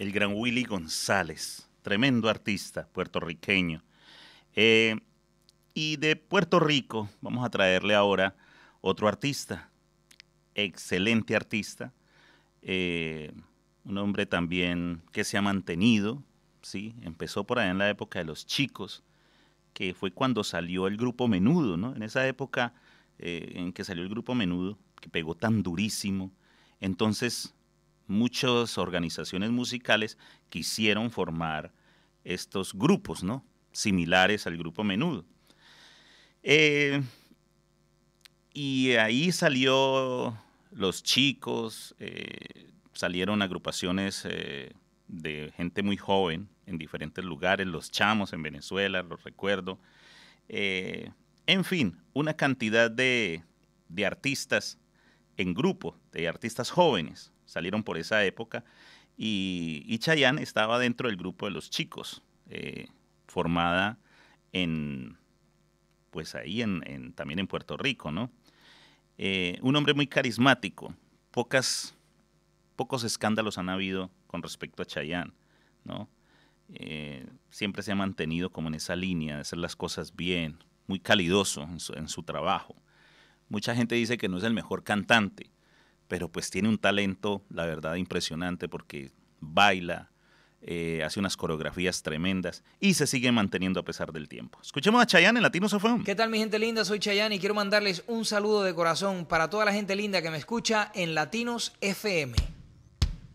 el gran Willy González, tremendo artista puertorriqueño. Y de Puerto Rico vamos a traerle ahora otro artista, excelente artista, un hombre también que se ha mantenido, ¿sí? Empezó por allá en la época de Los Chicos, que fue cuando salió el grupo Menudo, ¿no? En esa época en que salió el grupo Menudo, que pegó tan durísimo, entonces muchas organizaciones musicales quisieron formar estos grupos, ¿no? Similares al grupo Menudo. Y ahí salió Los Chicos, salieron agrupaciones de gente muy joven en diferentes lugares, Los Chamos en Venezuela, los recuerdo. En fin, una cantidad de artistas en grupo, de artistas jóvenes, salieron por esa época, y Chayanne estaba dentro del grupo de Los Chicos, formada pues ahí también en Puerto Rico, ¿no? Un hombre muy carismático, pocos escándalos han habido con respecto a Chayanne, ¿no? Siempre se ha mantenido como en esa línea de hacer las cosas bien, muy calidoso en su trabajo. Mucha gente dice que no es el mejor cantante, pero pues tiene un talento, la verdad, impresionante, porque baila, hace unas coreografías tremendas y se sigue manteniendo a pesar del tiempo. Escuchemos a Chayanne en Latinos FM. ¿Qué tal, mi gente linda? Soy Chayanne y quiero mandarles un saludo de corazón para toda la gente linda que me escucha en Latinos FM.